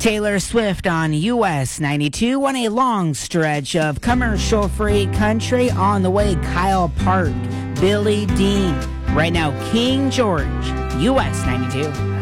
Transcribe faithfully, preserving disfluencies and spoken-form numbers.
Taylor Swift on U S ninety-two on a long stretch of commercial-free country. On the way, Kyle Park, Billy Dean. Right now, King George, U S ninety-two.